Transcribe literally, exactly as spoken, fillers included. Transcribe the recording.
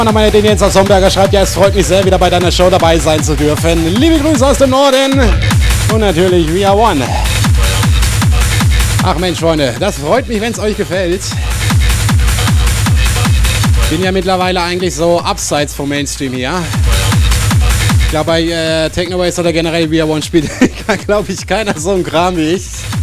Meine den Jens aus Homberger schreibt, ja, es freut mich sehr, wieder bei deiner Show dabei sein zu dürfen. Liebe Grüße aus dem Norden und natürlich We Are One. Ach Mensch, Freunde, das freut mich, wenn es euch gefällt. Bin ja mittlerweile eigentlich so abseits vom Mainstream hier. Ich glaube, bei äh, Technoways oder generell We Are One spielt, glaube ich, keiner so ein Kram wie ich.